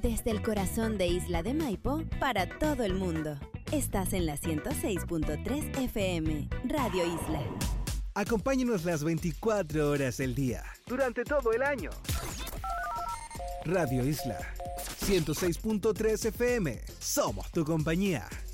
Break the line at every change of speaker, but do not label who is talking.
Desde el corazón de Isla de Maipo, para todo el mundo. Estás en la 106.3 FM, Radio Isla.
Acompáñenos las 24 horas del día, durante todo el año. Radio Isla, 106.3 FM. Somos tu compañía.